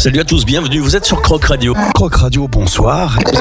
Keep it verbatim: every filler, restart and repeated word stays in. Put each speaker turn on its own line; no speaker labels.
Salut à tous, bienvenue, vous êtes sur Croc Radio.
Croc Radio, bonsoir.